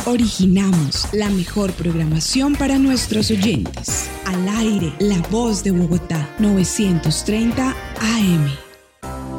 Originamos la mejor programación para nuestros oyentes. Al aire, La Voz de Bogotá, 930 AM.